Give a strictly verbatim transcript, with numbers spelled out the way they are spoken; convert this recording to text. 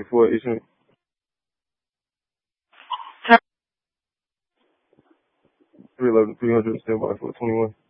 for each one. three eleven, three hundred, standby for twenty-one.